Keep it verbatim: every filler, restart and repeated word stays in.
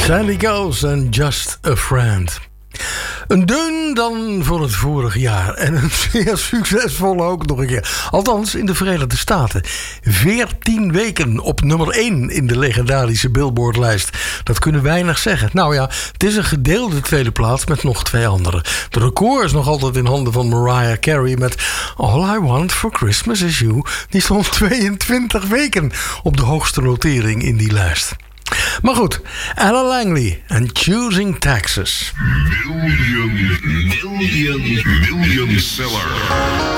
Sandy Goes and Just a Friend. Een deun dan voor het vorige jaar. En een zeer succesvolle ook nog een keer. Althans in de Verenigde Staten. veertien weken op nummer één in de legendarische Billboard-lijst. Dat kunnen weinig zeggen. Nou ja, het is een gedeelde tweede plaats met nog twee andere. De record is nog altijd in handen van Mariah Carey met All I Want for Christmas Is You. Die stond tweeëntwintig weken op de hoogste notering in die lijst. Maar goed, Ella Langley en Choosing Texas. Million, million, million seller.